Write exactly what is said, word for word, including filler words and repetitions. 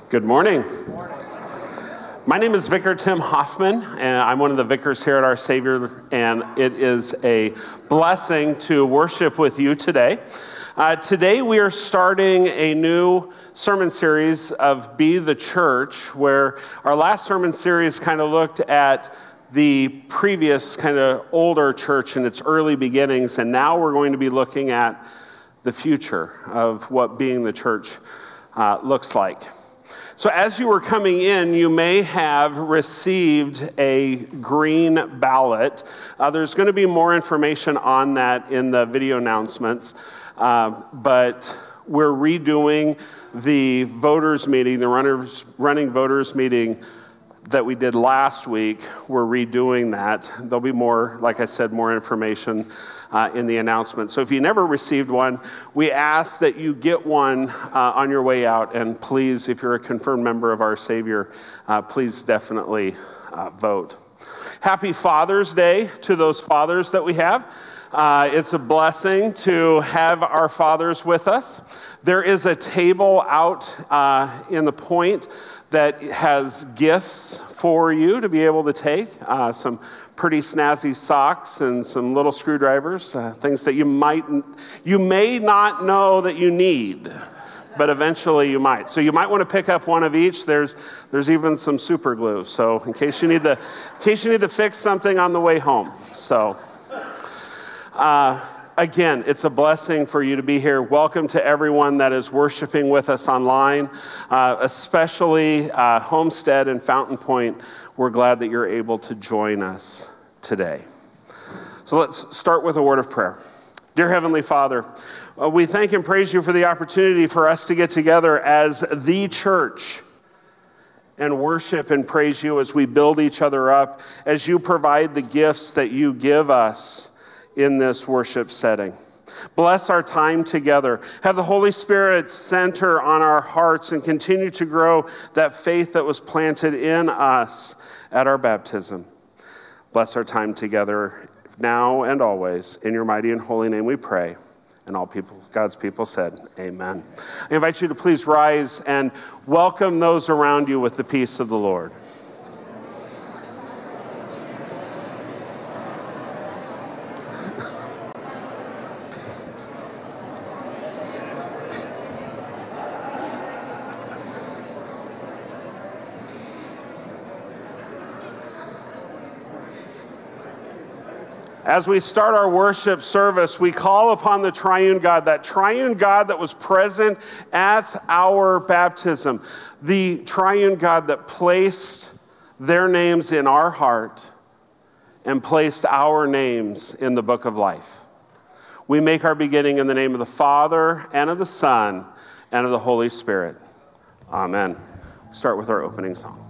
Good morning. My name is Vicar Tim Hoffman, and I'm one of the vicars here at Our Savior, and it is a blessing to worship with you today. Uh, today we are starting a new sermon series of Be the Church, where our last sermon series kind of looked at the previous kind of older church and its early beginnings, and now we're going to be looking at the future of what being the church uh, looks like. So as you were coming in, you may have received a green ballot. Uh, there's going to be more information on that in the video announcements, uh, but we're redoing the voters meeting, the runners, running voters meeting that we did last week. We're redoing that. There'll be more, like I said, more information Uh, in the announcement. So if you never received one, we ask that you get one uh, on your way out, and please, if you're a confirmed member of Our Savior, uh, please definitely uh, vote. Happy Father's Day to those fathers that we have. Uh, it's a blessing to have our fathers with us. There is a table out uh, in the point that has gifts for you to be able to take, uh, some pretty snazzy socks and some little screwdrivers, uh, things that you might, you may not know that you need, but eventually you might. So you might want to pick up one of each. There's there's even some super glue. So in case you need to, in case you need to fix something on the way home. So uh, again, it's a blessing for you to be here. Welcome to everyone that is worshiping with us online, uh, especially uh, Homestead and Fountain Point. We're glad that you're able to join us today. So let's start with a word of prayer. Dear Heavenly Father, uh, we thank and praise you for the opportunity for us to get together as the church and worship and praise you as we build each other up, as you provide the gifts that you give us in this worship setting. Bless our time together. Have the Holy Spirit center on our hearts and continue to grow that faith that was planted in us at our baptism. Bless our time together now and always. In your mighty and holy name we pray. And all people, God's people said, amen. I invite you to please rise and welcome those around you with the peace of the Lord. As we start our worship service, we call upon the triune God, that triune God that was present at our baptism, the triune God that placed their names in our heart and placed our names in the book of life. We make our beginning in the name of the Father and of the Son and of the Holy Spirit. Amen. Start with our opening song.